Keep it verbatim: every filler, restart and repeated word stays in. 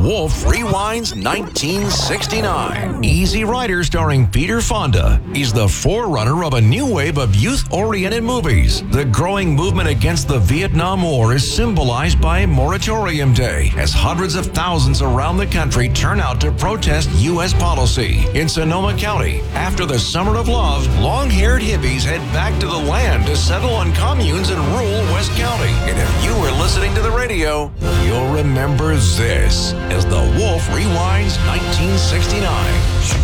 Wolf Rewinds nineteen sixty-nine. Easy Rider starring Peter Fonda is the forerunner of a new wave of youth-oriented movies. The growing movement against the Vietnam War is symbolized by Moratorium Day, as hundreds of thousands around the country turn out to protest U S policy. In Sonoma County, after the Summer of Love, long-haired hippies head back to the land to settle on communes in rural West County. And if you were listening to the radio, you'll remember this as the Wolf Rewinds nineteen sixty-nine.